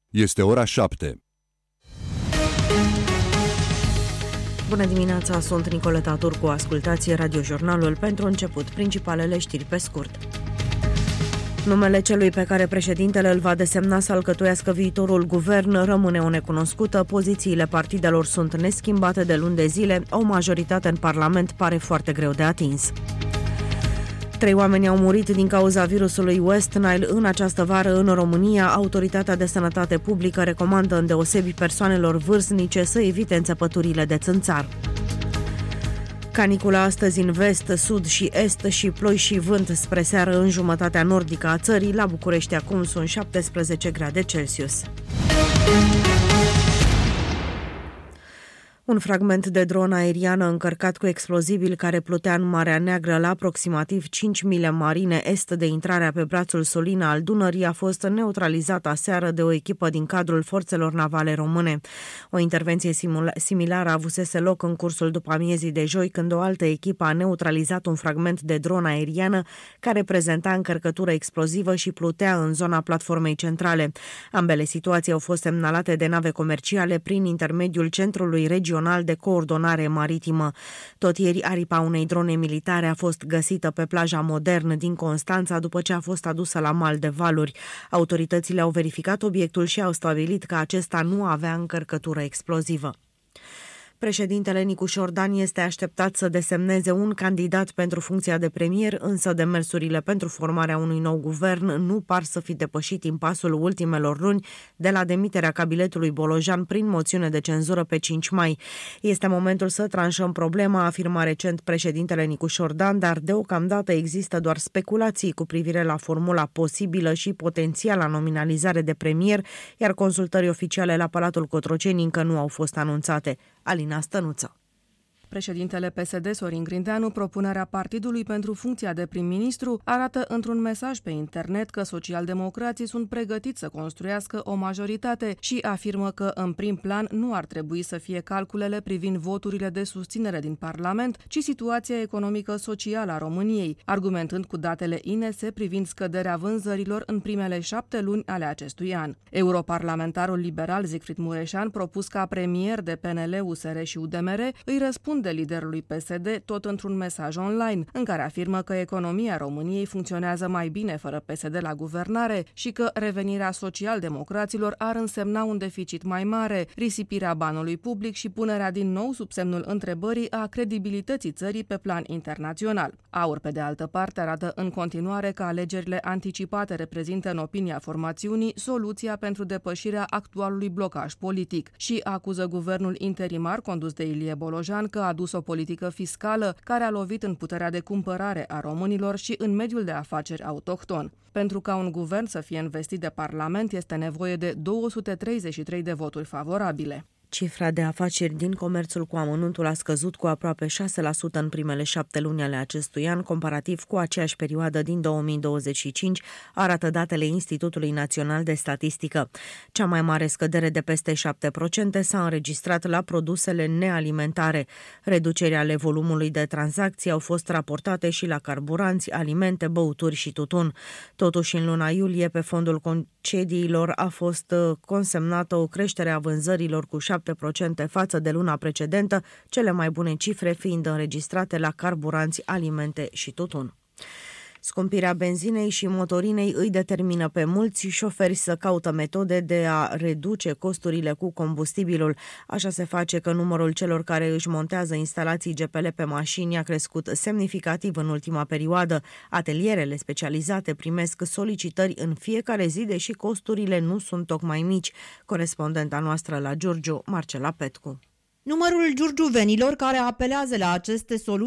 Este ora 7. Bună dimineața, sunt Nicoleta Turcu, ascultați radiojurnalul. Pentru început, principalele știri pe scurt. Numele celui pe care președintele îl va desemna să alcătuiască viitorul guvern rămâne o necunoscută, pozițiile partidelor sunt neschimbate de luni de zile, o majoritate în Parlament pare foarte greu de atins. 3 oameni au murit din cauza virusului West Nile în această vară în România. Autoritatea de Sănătate Publică recomandă îndeosebi persoanelor vârstnice să evite înțepăturile de țânțar. Canicula astăzi în vest, sud și est și ploi și vânt spre seară în jumătatea nordică a țării. La București acum sunt 17 grade Celsius. Un fragment de dron aeriană încărcat cu explozibil care plutea în Marea Neagră la aproximativ 5 mile marine est de intrarea pe brațul Sulina al Dunării a fost neutralizat aseară de o echipă din cadrul forțelor navale române. O intervenție similară avusese loc în cursul după amiezii de joi, când o altă echipă a neutralizat un fragment de dron aeriană care prezenta încărcătură explozivă și plutea în zona platformei centrale. Ambele situații au fost semnalate de nave comerciale prin intermediul Centrului Regional de Coordonare Maritimă. Tot ieri, aripa unei drone militare a fost găsită pe plaja Modern din Constanța după ce a fost adusă la mal de valuri. Autoritățile au verificat obiectul și au stabilit că acesta nu avea încărcătură explozivă. Președintele Nicușor Dan este așteptat să desemneze un candidat pentru funcția de premier, însă demersurile pentru formarea unui nou guvern nu par să fi depășit impasul ultimelor luni de la demiterea cabinetului Bolojan prin moțiune de cenzură pe 5 mai. Este momentul să tranșăm problema, a afirmat recent președintele Nicușor Dan, dar deocamdată există doar speculații cu privire la formula posibilă și potențiala nominalizare de premier, iar consultări oficiale la Palatul Cotroceni încă nu au fost anunțate. Alina Stănuță. Președintele PSD, Sorin Grindeanu, propunerea partidului pentru funcția de prim-ministru, arată într-un mesaj pe internet că socialdemocrații sunt pregătiți să construiască o majoritate și afirmă că în prim plan nu ar trebui să fie calculele privind voturile de susținere din Parlament, ci situația economică-socială a României, argumentând cu datele INS privind scăderea vânzărilor în primele 7 luni ale acestui an. Europarlamentarul liberal Siegfried Mureșan, propus ca premier de PNL, USR și UDMR, îi răspunde liderului PSD tot într-un mesaj online, în care afirmă că economia României funcționează mai bine fără PSD la guvernare și că revenirea social-democraților ar însemna un deficit mai mare, risipirea banului public și punerea din nou sub semnul întrebării a credibilității țării pe plan internațional. AUR, pe de altă parte, arată în continuare că alegerile anticipate reprezintă, în opinia formațiunii, soluția pentru depășirea actualului blocaj politic și acuză guvernul interimar condus de Ilie Bolojan că a adus o politică fiscală care a lovit în puterea de cumpărare a românilor și în mediul de afaceri autohton. Pentru ca un guvern să fie investit de Parlament, este nevoie de 233 de voturi favorabile. Cifra de afaceri din comerțul cu amănuntul a scăzut cu aproape 6% în primele 7 luni ale acestui an, comparativ cu aceeași perioadă din 2025, arată datele Institutului Național de Statistică. Cea mai mare scădere de peste 7% s-a înregistrat la produsele nealimentare. Reducerea ale volumului de tranzacții au fost raportate și la carburanți, alimente, băuturi și tutun. Totuși, în luna iulie, pe fondul concediilor a fost consemnată o creștere a vânzărilor cu 7% față de luna precedentă, cele mai bune cifre fiind înregistrate la carburanți, alimente și tutun. Scumpirea benzinei și motorinei îi determină pe mulți șoferi să caută metode de a reduce costurile cu combustibilul. Așa se face că numărul celor care își montează instalații GPL pe mașini a crescut semnificativ în ultima perioadă. Atelierele specializate primesc solicitări în fiecare zi, deși costurile nu sunt tocmai mici. Corespondenta noastră la Giurgiu, Marcela Petcu. Numărul giurgiuvenilor care apelează la aceste soluții